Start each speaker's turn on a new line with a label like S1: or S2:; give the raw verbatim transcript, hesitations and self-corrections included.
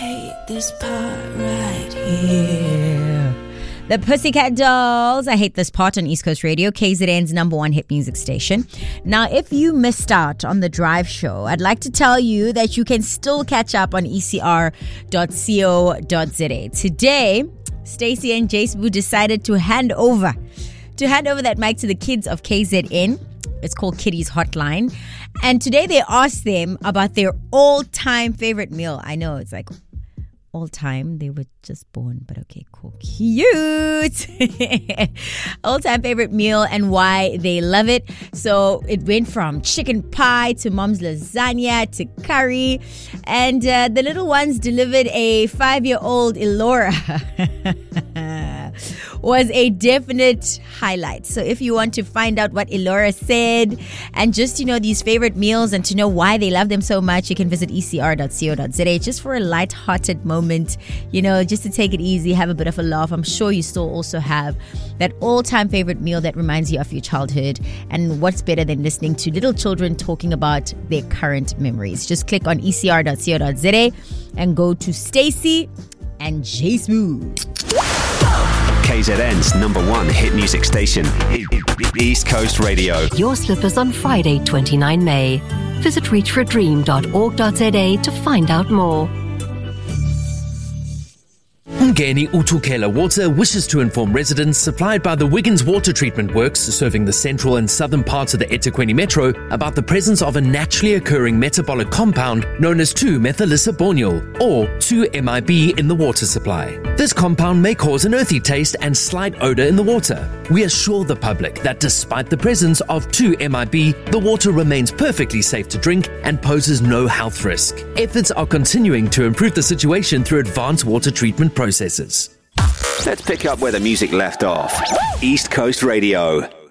S1: hate this part right here.
S2: The Pussycat Dolls. I hate this part on East Coast Radio, K Z N's number one hit music station. Now, if you missed out on the drive show, I'd like to tell you that you can still catch up on E C R dot co dot za. Today, Stacey and Jace Boo decided to hand over, to hand over that mic to the kids of K Z N. It's called Kitty's Hotline. And today they asked them about their all-time favorite meal. I know, it's like all time. They were just born, but okay, cool. Cute. All-time favorite meal and why they love it. So it went from chicken pie to mom's lasagna to curry. And uh, the little ones delivered a five-year-old Elora. Was a definite highlight. So if you want to find out what Elora said and just, you know, these favorite meals and to know why they love them so much, you can visit E C R dot co dot za just for a light-hearted moment, you know, just to take it easy, have a bit of a laugh. I'm sure you still also have that all-time favorite meal that reminds you of your childhood. And what's better than listening to little children talking about their current memories? Just click on E C R dot co dot za and go to Stacey and Jace Boo.
S3: K Z N's number one hit music station, East Coast Radio.
S4: Your slippers on Friday, the twenty-ninth of May. Visit reach for a dream dot org dot za to find out more.
S5: Umgeni Utukela Water wishes to inform residents supplied by the Wiggins Water Treatment Works serving the central and southern parts of the eThekwini Metro about the presence of a naturally occurring metabolic compound known as two methylisabonyl or two M I B in the water supply. This compound may cause an earthy taste and slight odor in the water. We assure the public that despite the presence of two M I B, the water remains perfectly safe to drink and poses no health risk. Efforts are continuing to improve the situation through advanced water treatment processes.
S3: Let's pick up where the music left off. East Coast Radio.